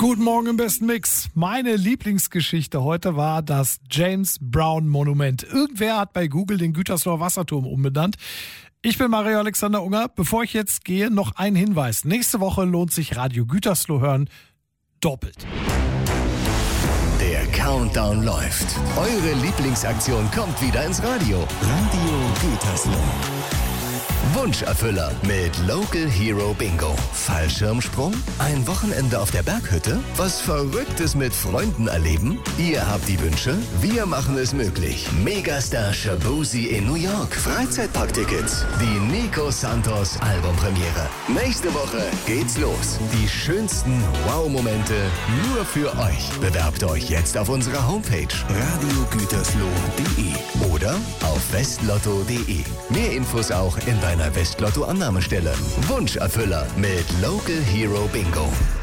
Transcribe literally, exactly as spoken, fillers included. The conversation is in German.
Guten Morgen im besten Mix. Meine Lieblingsgeschichte heute war das James Brown Monument. Irgendwer hat bei Google den Gütersloher Wasserturm umbenannt. Ich bin Mario Alexander Unger. Bevor ich jetzt gehe, noch ein Hinweis. Nächste Woche lohnt sich Radio Gütersloh hören doppelt. Der Countdown läuft. Eure Lieblingsaktion kommt wieder ins Radio. Radio Gütersloh. Wunscherfüller mit Local Hero Bingo. Fallschirmsprung? Ein Wochenende auf der Berghütte? Was Verrücktes mit Freunden erleben? Ihr habt die Wünsche, wir machen es möglich. Megastar Shabuzi in New York. Freizeitparktickets. Die Nico Santos Albumpremiere. Nächste Woche geht's los. Die schönsten Wow-Momente nur für euch. Bewerbt euch jetzt auf unserer Homepage radiogütersloh punkt de oder auf westlotto punkt de. Mehr Infos auch in deiner Westlotto-Annahmestelle. Wunscherfüller mit Local Hero Bingo.